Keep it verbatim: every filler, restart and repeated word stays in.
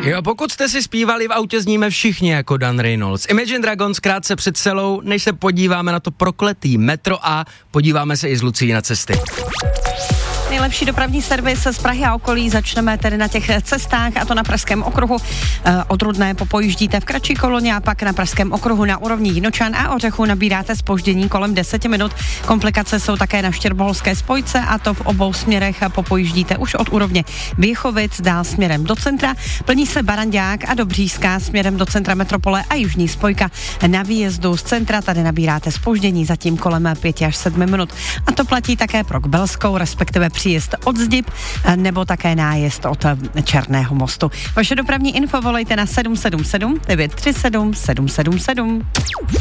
Jo, pokud jste si zpívali, v autě zníme všichni jako Dan Reynolds. Imagine Dragons krátce před celou, než se podíváme na to prokletý metro A, podíváme se i z Lucí na cesty. Nejlepší dopravní servis z Prahy a okolí. Začneme tedy na těch cestách, a to na Pražském okruhu. E, od Rudné popojíždíte v kratší koloně a pak na Pražském okruhu na úrovni Jinočan a Ořechu nabíráte zpoždění kolem deset minut. Komplikace jsou také na Štěrboholské spojce, a to v obou směrech. Popojíždíte už od úrovně Běchovic dál směrem do centra. Plní se Barandák a Dobříšská směrem do centra metropole a jižní spojka. Na výjezdu z centra tady nabíráte zpoždění zatím kolem pět až sedm minut. A to platí také pro Kbelskou, respektive příjezd od Zdib, nebo také nájezd od Černého mostu. Vaše dopravní info volejte na sedm sedm sedm devět tři sedm sedm sedm sedm.